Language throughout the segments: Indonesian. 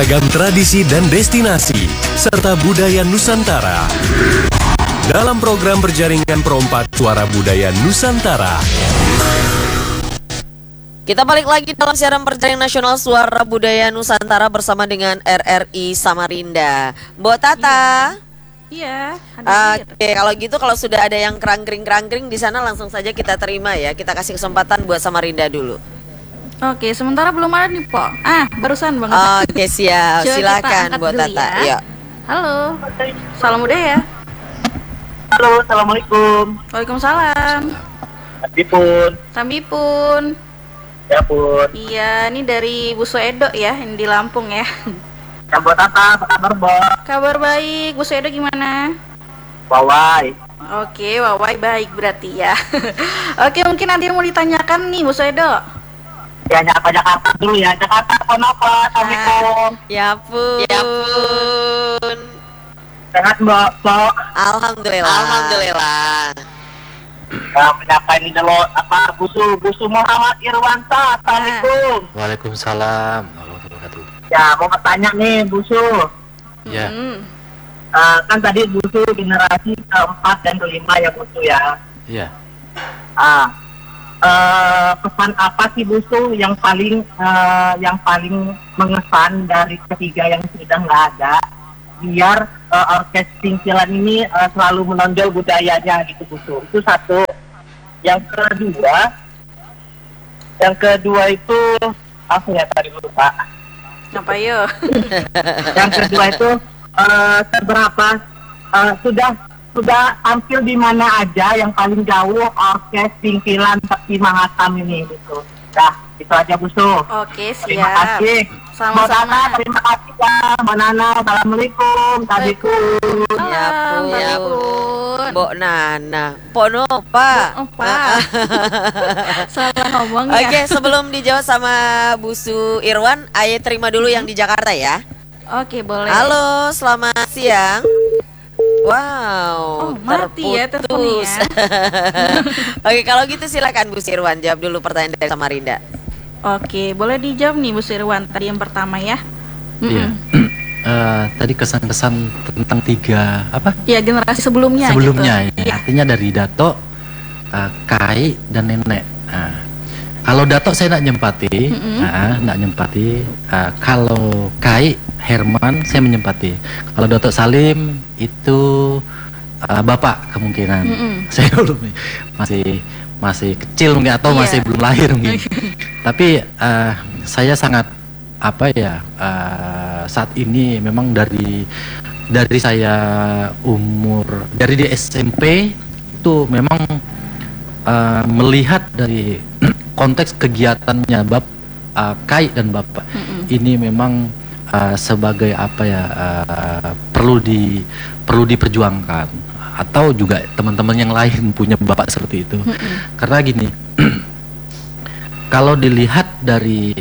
Beragam tradisi dan destinasi, serta budaya Nusantara. Dalam program berjaringan Perompak Suara Budaya Nusantara. Kita balik lagi dalam siaran perjaringan nasional Suara Budaya Nusantara bersama dengan RRI Samarinda. Mbok Tata. Iya. Oke, kalau gitu kalau sudah ada yang kerangkring di sana langsung saja kita terima ya. Kita kasih kesempatan buat Samarinda dulu. Oke, sementara belum ada nih, Po. Barusan banget. Oke, siap. Silakan buat Tata. Ya. Halo. Salam budaya. Halo, assalamualaikum. Waalaikumsalam. Tambipun. Ya pun. Iya, ini dari Bu Suedo ya, yang di Lampung ya. Ya buat apa kabar, Bo? Kabar baik. Bu Suedo gimana? Wawai. Oke, Wawai baik berarti ya. Oke, mungkin nanti mau ditanyakan nih Bu Suedo. Ya, nyapa Jakarta dulu ya. Jakarta, kenapa? Assalamualaikum. Ya pun. Sehat, Mbak? Alhamdulillah. Ya, menyapa ini dulu, Busu Muhammad Irwanta. Assalamualaikum. Waalaikumsalam warahmatullahi wabarakatuh. Ya, mau bertanya nih, Busu. Ya. Kan tadi Busu generasi keempat dan kelima ya, Busu ya. Iya. Pesan apa sih Busu yang paling mengesan dari ketiga yang sudah nggak ada, biar orkes Singkilan ini selalu menonjol budayanya gitu, Busu. Itu satu. Yang kedua itu aku ya tadi lupa. Apa yo? Yang kedua itu seberapa sudah tampil di mana aja yang paling jauh orkes Singkilan Seperti Mangatam ini gitu. Dah, itu aja Busu. Oke, siap. Terima kasih. Sama-sama. Terima kasih ya, Mbak Nana. Assalamualaikum. Assalamualaikum. Ya pun. Mbok Nana. Pono, Pak. Salah ngomong ya. Oke, sebelum dijawab sama Busu Irwan, Aye terima dulu yang di Jakarta ya. Oke, boleh. Halo, selamat siang. Wow, mati ya teleponnya. Oke, kalau gitu silakan Bu Sirwan jawab dulu pertanyaan dari Samarinda. Oke, boleh dijawab nih Bu Sirwan tadi yang pertama ya. Iya. Tadi kesan-kesan tentang tiga apa? Ya, generasi sebelumnya gitu. Ya. Artinya dari Dato, Kai dan Nenek. Kalau Dato saya nak nyempati, kalau Kai Herman saya menyempati. Kalau Dato Salim itu bapak kemungkinan. Saya belum masih kecil mungkin atau masih belum lahir mungkin. Tapi saya sangat saat ini memang dari saya dari di SMP itu memang melihat dari konteks kegiatannya Kai dan bapak ini memang sebagai perlu diperjuangkan, atau juga teman-teman yang lain punya bapak seperti itu. Karena gini, kalau dilihat dari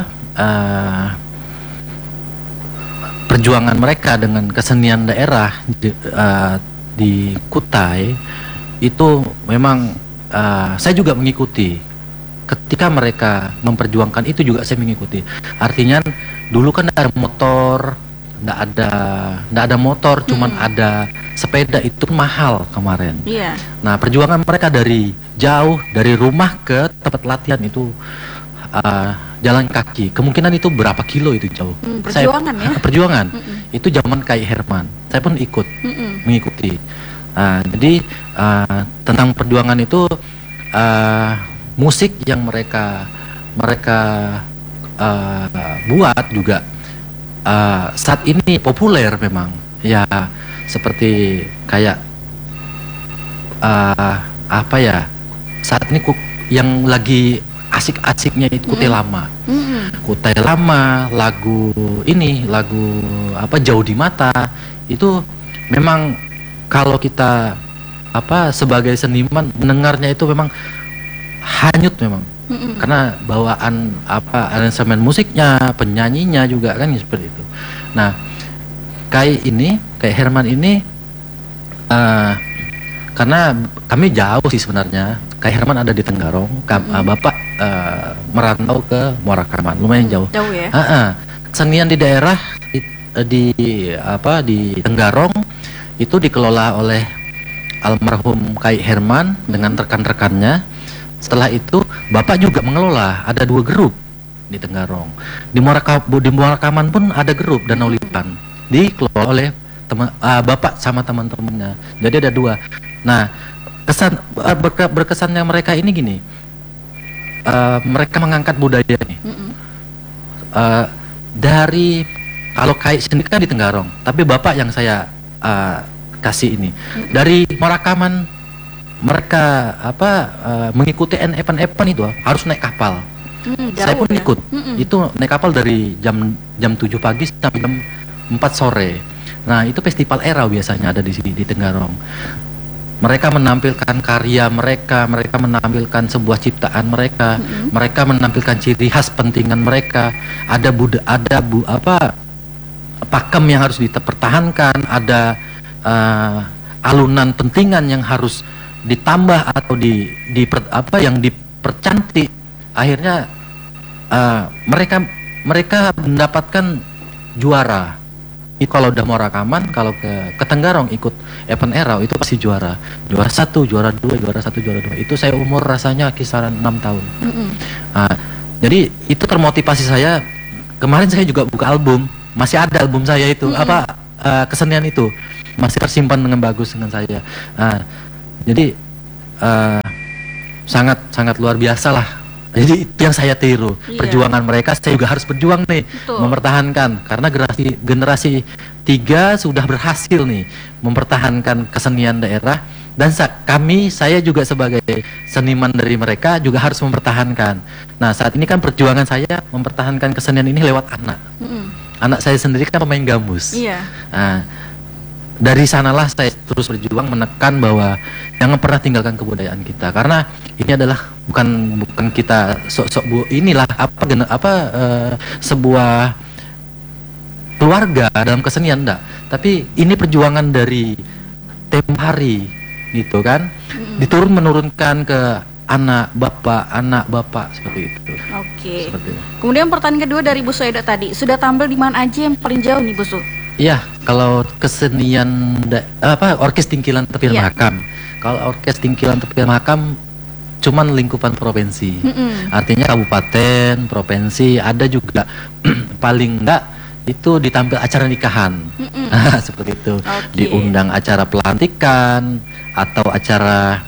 perjuangan mereka dengan kesenian daerah di Kutai itu memang saya juga mengikuti. Ketika mereka memperjuangkan itu juga saya mengikuti. Artinya dulu kan ada motor, nggak ada motor, cuman ada sepeda, itu mahal kemarin. Iya. Nah, perjuangan mereka dari jauh, dari rumah ke tempat latihan itu jalan kaki. Kemungkinan itu berapa kilo itu jauh. Perjuangan ya. Perjuangan. Itu zaman Kai Herman. Saya pun ikut mengikuti. Jadi tentang perjuangan itu musik yang mereka buat juga saat ini populer memang ya, seperti kayak saat ini yang lagi asik-asiknya itu Kutai Lama, lagu Jauh di Mata itu memang kalau kita sebagai seniman mendengarnya itu memang hanyut memang. Karena bawaan aransemen musiknya, penyanyinya juga kan seperti itu. Nah, Kai Herman ini karena kami jauh sih sebenarnya. Kai Herman ada di Tenggarong, Bapak merantau ke Muara Karman, lumayan jauh. Jauh ya. kesenian di daerah di Tenggarong itu dikelola oleh almarhum Kai Herman dengan rekan-rekannya. Setelah itu Bapak juga mengelola, ada 2 grup di Tenggarong. Di Muarakaman pun ada grup Danau Lipan, dikelola oleh Bapak sama teman-temannya. Jadi ada 2. Nah, berkesannya mereka ini gini, mereka mengangkat budaya ini. Dari kalau Kai sendiri kan di Tenggarong, tapi Bapak yang saya kasih ini dari Muarakaman, mereka mengikuti event-event itu harus naik kapal. Saya pun ikut. Itu naik kapal dari jam 7 pagi sampai jam 4 sore. Nah, itu festival era biasanya ada di sini di Tenggarong. Mereka menampilkan karya mereka menampilkan sebuah ciptaan mereka, mereka menampilkan ciri khas pentingan mereka. Ada pakem yang harus dipertahankan, ada alunan pentingan yang harus ditambah atau yang dipercantik. Akhirnya mereka mendapatkan juara. Kalau udah Muarakaman, kalau ke Tenggarong ikut event era itu pasti juara 1, juara 2, juara 1, juara 2. Itu saya umur rasanya kisaran 6 tahun. Jadi itu termotivasi saya. Kemarin saya juga buka album, masih ada album saya itu kesenian itu masih tersimpan dengan bagus dengan saya. Jadi sangat luar biasa lah. Jadi itu yang saya tiru, perjuangan mereka. Saya juga harus berjuang nih, mempertahankan, karena generasi 3 sudah berhasil nih mempertahankan kesenian daerah, dan saya juga sebagai seniman dari mereka juga harus mempertahankan. Nah, saat ini kan perjuangan saya mempertahankan kesenian ini lewat anak. Anak saya sendiri kan pemain gambus. Nah, dari sanalah saya terus berjuang menekan bahwa jangan pernah tinggalkan kebudayaan kita, karena ini adalah bukan kita sebuah keluarga dalam kesenian, enggak, tapi ini perjuangan dari tempo hari gitu kan, menurunkan ke anak bapak seperti itu. Oke. Kemudian pertanyaan kedua dari Bu Sueda tadi, sudah tampil di mana aja yang paling jauh nih Bu Su? Iya, kalau kesenian orkes Tingkilan Tepir Mahakam. Kalau orkes Tingkilan Tepir Mahakam cuman lingkupan provinsi. Artinya kabupaten, provinsi, ada juga paling enggak itu ditampil acara nikahan. Seperti itu. Diundang acara pelantikan atau acara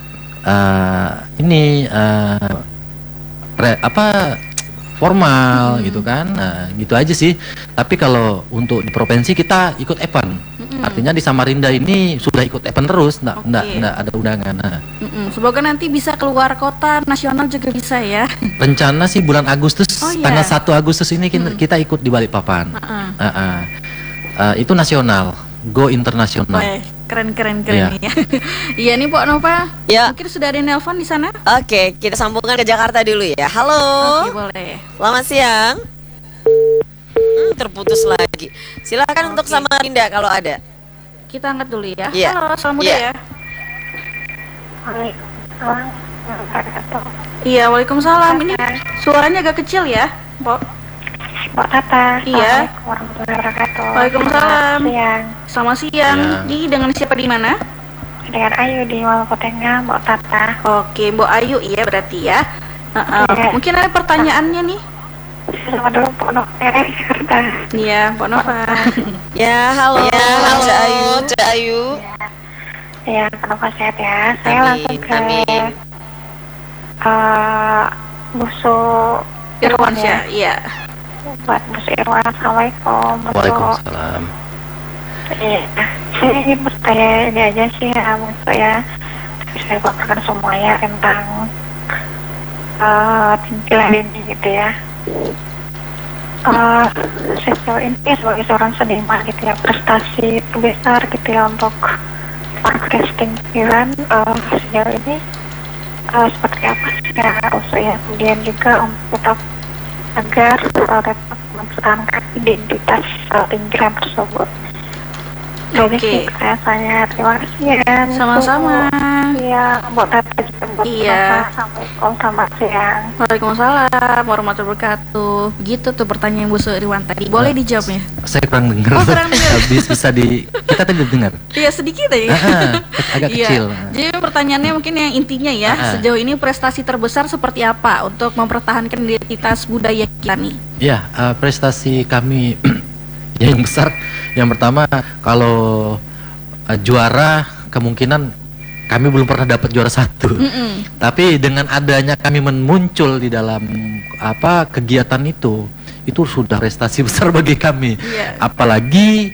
formal gitu kan. Nah, gitu aja sih. Tapi kalau untuk di provinsi kita ikut event. Artinya di Samarinda ini sudah ikut event terus, enggak ada undangan. Nah. Semoga nanti bisa keluar kota, nasional juga bisa ya. Rencana sih bulan Agustus, tanggal 1 Agustus ini kita ikut di Balikpapan. Itu nasional, go internasional. Keren ya. Iya nih Pak Nova. Ya. Mungkin sudah ada nelpon di sana. Oke, kita sambungkan ke Jakarta dulu ya. Halo. Oke, boleh. Selamat siang. Terputus lagi. Silakan untuk Samarinda kalau ada. Kita angkat dulu ya. Halo, selamat muda ya. Iya, waalaikumsalam. Ini suaranya agak kecil ya, Mbak Tata. Iya. Warahmatullahi wabarakatuh. Waalaikumsalam. Selamat siang. Ini dengan siapa di mana? Dengan Ayu di Malapotengah, Mbak Tata. Oke, Mbak Ayu ya berarti ya. Mungkin ada pertanyaannya nih. Selamat dulu Pak Nova dari Jakarta. Iya, Pak Nova. Ya, halo. Cak Ayu. Ya, Pak Nova sehat ya. Saya langsung ke Busu Irwansyah, iya. Buat Busu Irwan, Assalamualaikum. Waalaikumsalam. Iya, saya ingin bertanya ini aja sih ya, maksud ya, saya paparkan semua ya tentang Tingkilan ini gitu ya. Sejauh ini sebagai seorang seniman gitu ya, prestasi besar gitu ya untuk orkes Tingkilan sejauh ini seperti apa sih ya usaha, kemudian juga untuk tetap agar dapat mempertahankan identitas Tingkilan tersebut. Oke. Rasanya terima kasih ya. Sama-sama. Iya, buat Tata juga buat Iya. Tata. Assalamualaikum, selamat siang. Waalaikumsalam warahmatullahi wabarakatuh. Begitu tuh pertanyaan Bu Suirwan tadi. Boleh dijawabnya? Saya kurang dengar. Oh, kurang dengar. Bisa kita tadi dengar. Iya sedikit ya. Agak Iya. kecil. Jadi pertanyaannya mungkin yang intinya ya, sejauh ini prestasi terbesar seperti apa untuk mempertahankan identitas budaya kita nih? Ya, prestasi kami yang besar, yang pertama kalau juara kemungkinan kami belum pernah dapat juara satu. Tapi dengan adanya kami muncul di dalam kegiatan itu sudah prestasi besar bagi kami. Iya. Apalagi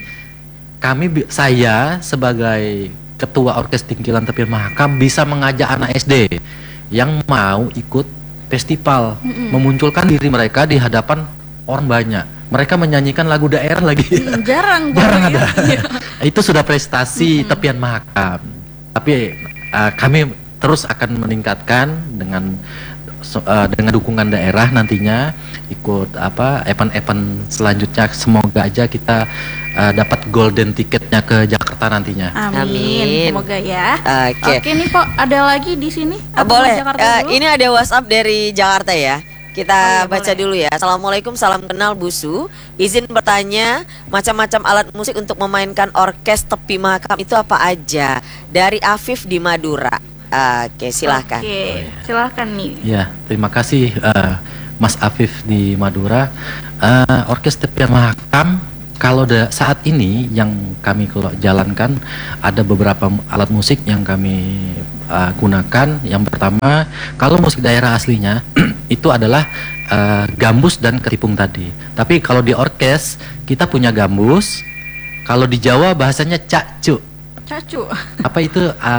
saya sebagai ketua Orkes Tingkilan Tepian Mahakam bisa mengajak anak SD yang mau ikut festival, memunculkan diri mereka di hadapan orang banyak. Mereka menyanyikan lagu daerah lagi. Jarang ada. Iya. Itu sudah prestasi Tepian Mahakam. Tapi kami terus akan meningkatkan dengan dukungan daerah nantinya ikut event-event selanjutnya. Semoga aja kita dapat golden tiketnya ke Jakarta nantinya. Amin. Semoga ya. Oke. Oke nih Pok, ada lagi di sini? Atau Boleh. di Jakarta dulu? Ini ada WhatsApp dari Jakarta ya. Kita Oh, iya, baca boleh. dulu ya. Assalamualaikum, salam kenal Bu Su. Izin bertanya, macam-macam alat musik untuk memainkan orkes Tepi Mahakam itu apa aja? Dari Afif di Madura. Oke, silahkan. Oke, silahkan nih. Ya, terima kasih Mas Afif di Madura. Orkes Tepian Mahakam kalau saat ini yang kami jalankan ada beberapa alat musik yang kami gunakan. Yang pertama, kalau musik daerah aslinya itu adalah gambus dan ketipung tadi. Tapi kalau di orkes kita punya gambus. Kalau di Jawa bahasanya cakcu. Cacu. Apa itu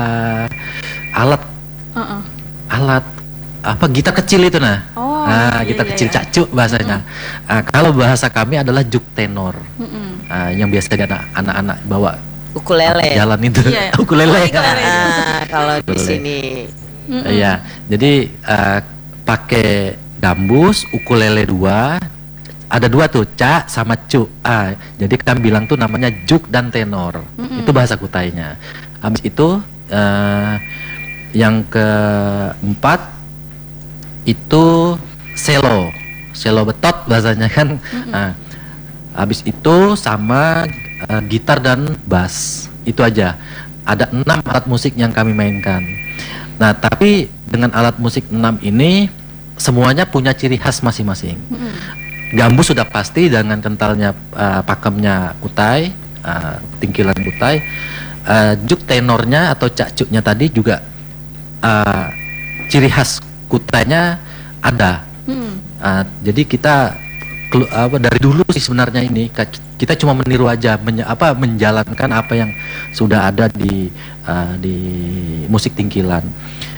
alat alat gitar kecil itu Oh, iya, gitar iya, kecil iya. cakcu bahasanya. Kalau bahasa kami adalah juk tenor. Yang biasa anak-anak bawa Ukulele. jalan itu. Iya. Ukulele. Kalau di Ukulele. sini. Iya, jadi pakai gambus, ukulele 2. Ada 2 tuh, ca sama cu. Jadi kami bilang tuh namanya juk dan tenor. Itu bahasa Kutainya. Habis itu yang keempat itu selo betot bahasanya kan. Habis itu sama gitar dan bass. Itu aja. Ada 6 alat musik yang kami mainkan. Nah, tapi dengan alat musik 6 ini semuanya punya ciri khas masing-masing. Gambus sudah pasti dengan kentalnya pakemnya Kutai, tingkilan Kutai. Juk tenornya atau cakcuknya tadi juga ciri khas Kutainya ada. Jadi kita dari dulu sih sebenarnya ini kita cuma meniru aja, menjalankan apa yang sudah ada di musik tingkilan.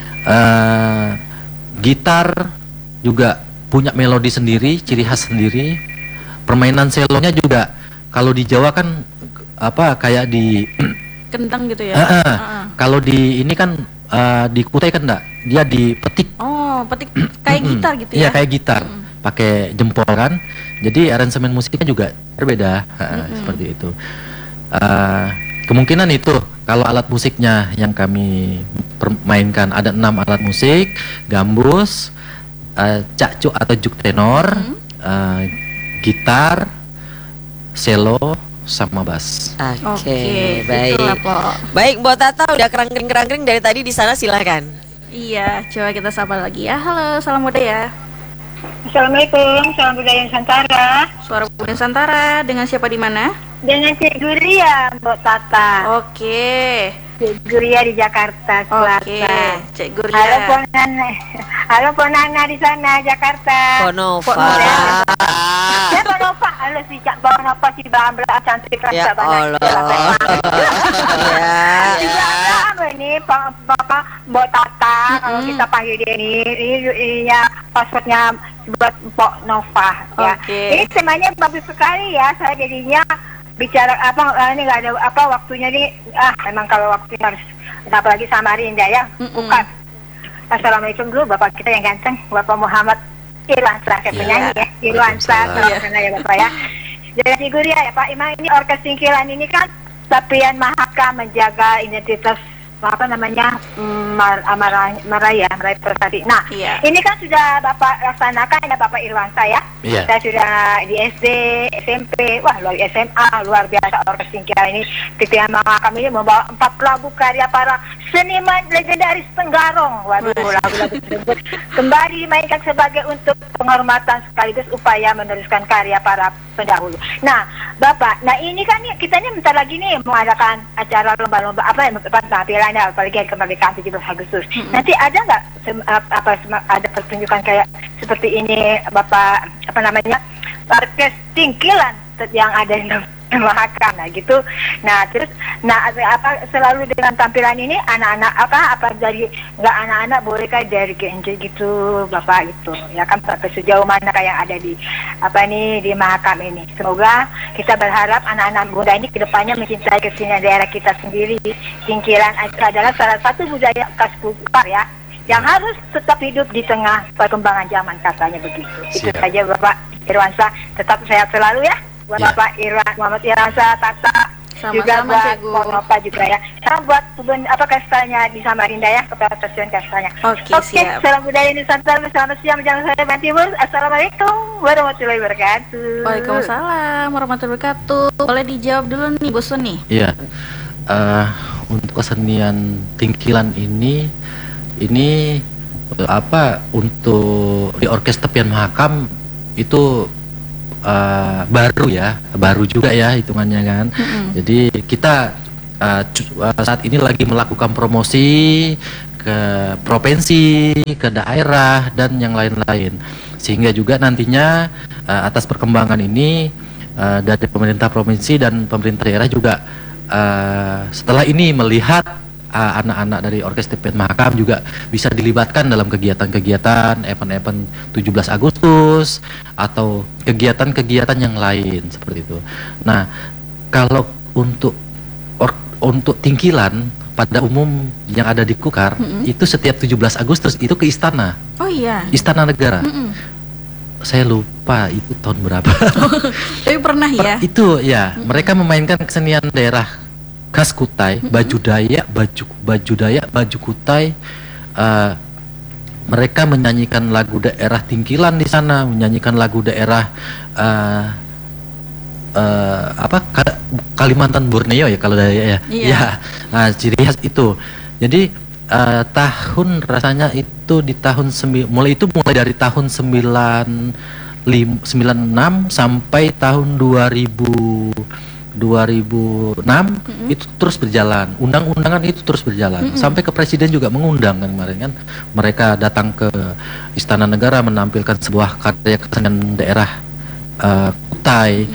Gitar juga punya melodi sendiri, ciri khas sendiri. Permainan selonya juga kalau di Jawa kan kayak di Kentang gitu ya. kalau di ini kan di Kutai kan enggak, dia dipetik. Oh, petik kayak gitar gitu ya. Iya, kayak gitar. Pakai jempol kan. Jadi aransemen musiknya juga berbeda. Seperti itu. Kemungkinan itu kalau alat musiknya yang kami mainkan ada 6 alat musik, gambus, cakcuk atau juk tenor, gitar, selo, sama bass. Oke, baik. itulah, Pok. Baik, Mbak Tata udah kerangkring-kerangkring dari tadi di sana, silahkan. Iya, coba kita sapa lagi ya. Halo, salam budaya. Assalamualaikum, salam budaya Nusantara. Suara Budaya Nusantara dengan siapa di mana? Dengan Cik Guria, Mbak Tata. Oke. Cik Guria di Jakarta Oke, Selatan. Cek Halo Guria. Ponana, halo Ponana di sana Jakarta. Ponova. Ya Ponova, halo si Cak Ponova si Bambla cantik Ya rasa banget. Allah. Juga ada ini Bapak Mbak Tata, kalau kita panggil dia ini ya passwordnya buat Mbak Nova ya. Oke. Ini temanya bagus sekali ya, saya jadinya bicara ini nggak ada waktunya nih, emang kalau waktunya harus apalagi sama Rinda ya. Bukan. Assalamualaikum dulu Bapak kita yang ganteng, Bapak Muhammad Irwansyah, kayak penyanyi ya. Irwansyah, salam kenal ya Bapak ya. Jadi Guria ya Pak, emang ini orkes tingkilan ini kan Tapian Mahakam menjaga identitas Maraya Prestasi. Nah, ini kan sudah Bapak laksanakan ya Bapak Irwansa ya. Saya sudah di SD, SMP, SMA luar biasa orkes Tingkilan ini. Tapian Mahakam ini membawa 4 lagu karya para seniman legendaris Tenggarong. Lagu-lagu tersebut kembali dimainkan sebagai untuk penghormatan sekaligus upaya meneruskan karya para pendahulu. Nah, Bapak, ini kan kita ini bentar lagi nih mengadakan acara lomba-lomba tampilan apalagi hari kemerdekaan 17 Agustus. Nanti ada nggak ada pertunjukan kayak seperti ini Bapak orkes Tingkilan yang ada di Mahakam gitu. Terus selalu dengan tampilan ini anak-anak dari nggak anak-anak bolehkah dari GNJ gitu Bapak gitu ya kan sampai sejauh mana kayak ada di di Mahakam ini. Semoga kita berharap anak-anak muda ini kedepannya mencintai kesenian daerah kita sendiri. Tingkilan adalah salah satu budaya khas Kupar ya yang harus tetap hidup di tengah perkembangan zaman, katanya begitu. Itu saja Bapak Irwansa, tetap sehat selalu ya buat Bapak Muhammad Irwansa, Tata, juga buat Bapak juga ya. Sama buat kebun kastanya di Samarinda ya, Kepala Stasiun Kastanya. Oke, siap. Salam budaya Nusantara, selamat siang menjelang sore Banten Timur. Assalamualaikum warahmatullahi wabarakatuh. Waalaikumsalam warahmatullahi wabarakatuh. Boleh dijawab dulu nih Bu Suni. Iya. Untuk kesenian Tingkilan ini untuk di orkes Tapian Mahakam itu baru juga ya hitungannya kan. Jadi kita saat ini lagi melakukan promosi ke provinsi, ke daerah dan yang lain-lain, sehingga juga nantinya atas perkembangan ini dari pemerintah provinsi dan pemerintah daerah juga setelah ini melihat anak-anak dari orkes Tapian Mahakam juga bisa dilibatkan dalam kegiatan-kegiatan event-event 17 Agustus atau kegiatan-kegiatan yang lain seperti itu. Nah, kalau untuk Tingkilan pada umum yang ada di Kukar itu setiap 17 Agustus itu ke istana. Oh iya. Istana Negara. Saya lupa itu tahun berapa. Tapi pernah ya? Itu ya, mereka memainkan kesenian daerah khas Kutai, baju Dayak, baju Kutai. Mereka menyanyikan lagu daerah Tingkilan di sana, menyanyikan lagu daerah Kalimantan Borneo ya kalau Dayak ya. Iya. Nah, ciri khas itu. Jadi tahun rasanya itu di tahun mulai dari tahun 96 sampai tahun 2006 itu terus berjalan, undang-undangan itu terus berjalan sampai ke presiden juga mengundang kan kemarin kan, mereka datang ke Istana Negara menampilkan sebuah karya kesenian daerah Kutai,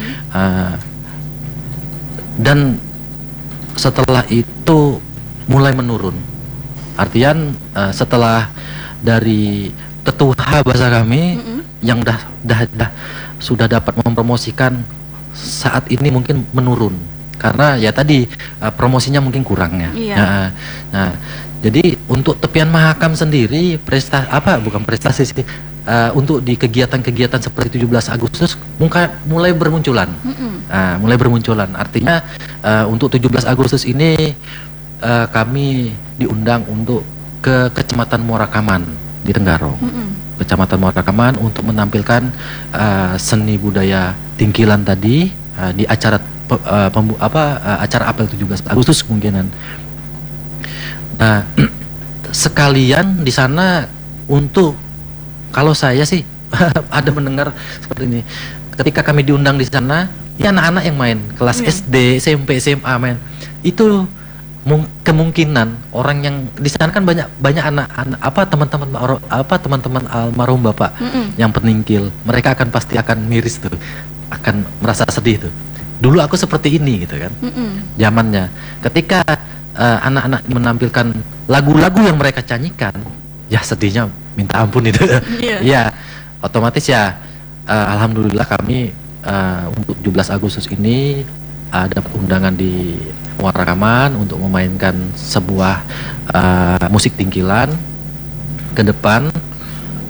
dan setelah itu mulai menurun, artian setelah dari tetuha bahasa kami yang sudah dapat mempromosikan saat ini mungkin menurun karena ya tadi promosinya mungkin kurang ya. Nah, jadi untuk Tapian Mahakam sendiri prestasi sih, untuk di kegiatan-kegiatan seperti 17 Agustus mulai bermunculan. Artinya untuk 17 Agustus ini kami diundang untuk ke Kecamatan Muarakaman di Tenggarong. Kecamatan Muarakaman untuk menampilkan seni budaya Tingkilan tadi di acara acara apel 17 Agustus kemungkinan. Nah, sekalian di sana untuk, kalau saya sih ada mendengar seperti ini. Ketika kami diundang di sana, ya anak-anak yang main kelas SD, SMP, SMA main. Itu kemungkinan orang yang di sana kan banyak anak-anak teman-teman almarhum Bapak yang peningkil, mereka pasti akan miris tuh, akan merasa sedih tuh. Dulu aku seperti ini gitu kan, zamannya. Ketika anak-anak menampilkan lagu-lagu yang mereka nyanyikan, ya sedihnya minta ampun itu. Ya, otomatis ya, alhamdulillah kami untuk 17 Agustus ini dapat undangan di Muarakaman untuk memainkan sebuah musik Tingkilan ke depan.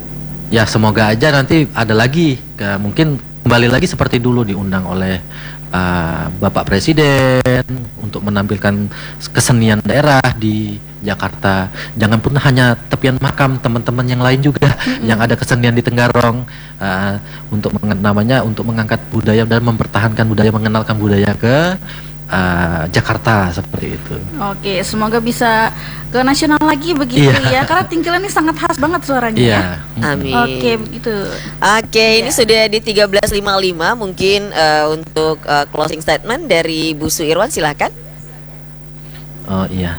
Ya semoga aja nanti ada lagi, mungkin kembali lagi seperti dulu diundang oleh Bapak Presiden untuk menampilkan kesenian daerah di Jakarta. Jangan pun hanya tepian makam, teman-teman yang lain juga yang ada kesenian di Tenggarong, untuk untuk mengangkat budaya dan mempertahankan budaya, mengenalkan budaya ke Jakarta seperti itu. Oke, semoga bisa ke nasional lagi begitu ya. Karena Tingkilan ini sangat khas banget suaranya ya. Amin. Oke, begitu. Oke, ini sudah di 13.55. Mungkin untuk closing statement dari Bu Su Irwan, silakan. Oh iya.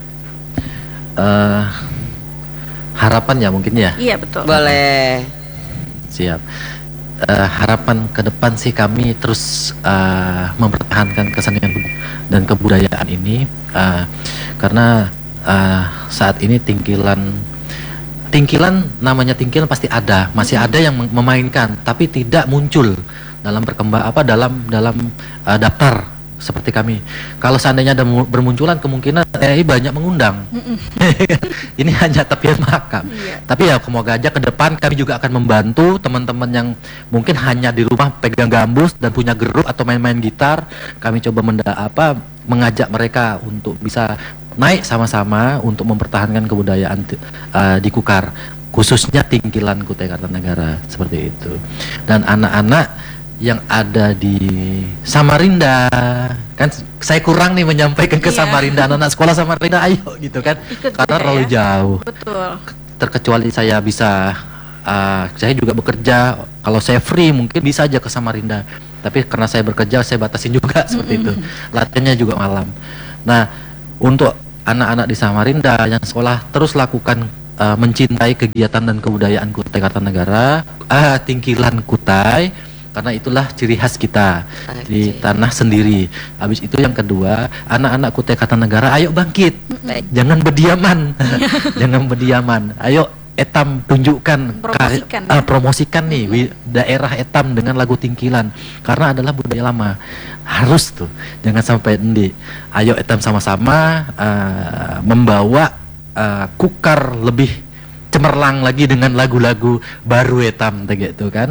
Harapan ya mungkin ya. Iya, betul. Boleh. Siap. Harapan ke depan sih kami terus mempertahankan kesenian dan kebudayaan ini, karena saat ini Tingkilan namanya Tingkilan pasti ada, masih ada yang memainkan tapi tidak muncul dalam dalam daftar seperti kami. Kalau seandainya ada bermunculan, kemungkinan banyak mengundang. Ini hanya tepian makam. Tapi ya semoga aja ke depan kami juga akan membantu teman-teman yang mungkin hanya di rumah pegang gambus dan punya geruk atau main-main gitar. Kami coba mengajak mereka untuk bisa naik sama-sama untuk mempertahankan kebudayaan di Kukar, khususnya Tingkilan Kutai Kartanegara seperti itu. Dan anak-anak yang ada di Samarinda, kan saya kurang nih menyampaikan ke Samarinda, anak-anak sekolah Samarinda ayo gitu kan, karena terlalu jauh. Betul. Terkecuali saya bisa, saya juga bekerja, kalau saya free mungkin bisa aja ke Samarinda, tapi karena saya bekerja saya batasin juga seperti itu, latihannya juga malam. Nah, untuk anak-anak di Samarinda yang sekolah, terus lakukan mencintai kegiatan dan kebudayaan Kutai Kartanegara, Tingkilan Kutai, karena itulah ciri khas kita di tanah sendiri. Habis itu yang kedua, anak-anak Kutai Kartanegara ayo bangkit, jangan berdiaman. Jangan berdiaman, ayo Etam tunjukkan, promosikan nih daerah Etam dengan lagu Tingkilan, karena adalah budaya lama, harus tuh, jangan sampai endi. Ayo Etam sama-sama membawa Kukar lebih cemerlang lagi dengan lagu-lagu baru Etam gitu kan.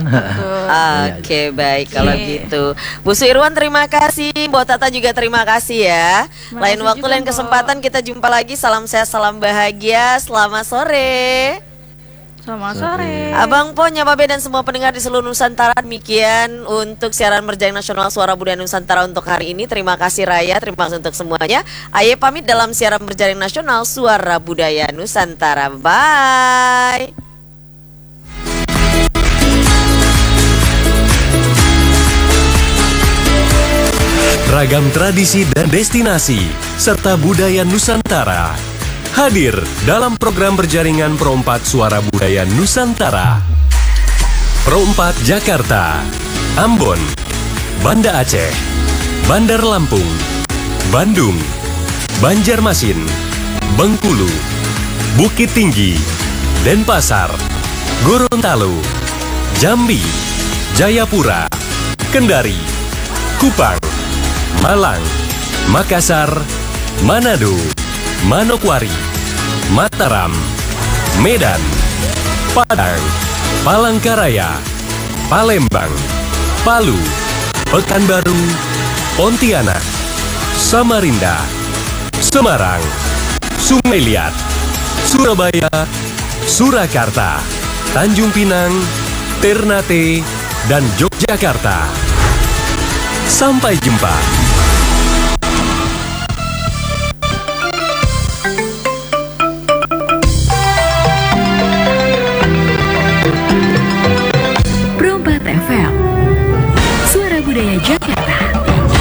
Oke, baik kalau gitu. Bu Su Irwan terima kasih, Mbak Tata juga terima kasih ya. Lain waktu, lain kesempatan kita jumpa lagi. Salam sehat, salam bahagia. Selamat sore. Selamat sore. Abang Po, Nyababe dan semua pendengar di seluruh Nusantara, demikian untuk siaran Berjaring Nasional Suara Budaya Nusantara untuk hari ini. Terima kasih Raya, terima kasih untuk semuanya. Aye pamit dalam siaran Berjaring Nasional Suara Budaya Nusantara. Bye. Ragam tradisi dan destinasi serta budaya Nusantara hadir dalam program berjaringan Pro 4 Suara Budaya Nusantara. Pro 4 Jakarta, Ambon, Banda Aceh, Bandar Lampung, Bandung, Banjarmasin, Bengkulu, Bukit Tinggi, Denpasar, Gorontalo, Jambi, Jayapura, Kendari, Kupang, Malang, Makassar, Manado, Manokwari, Mataram, Medan, Padang, Palangkaraya, Palembang, Palu, Pekanbaru, Pontianak, Samarinda, Semarang, Sungai Liat, Surabaya, Surakarta, Tanjung Pinang, Ternate, dan Yogyakarta. Sampai jumpa.